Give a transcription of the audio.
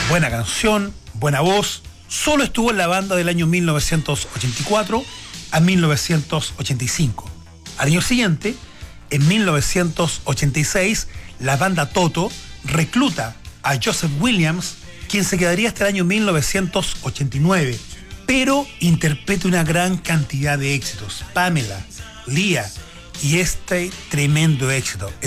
buena canción, buena voz. Solo estuvo en la banda del año 1984 a 1985. Al año siguiente, en 1986, la banda Toto recluta a Joseph Williams, quien se quedaría hasta el año 1989, pero interpreta una gran cantidad de éxitos. Pamela, Leah y este tremendo éxito,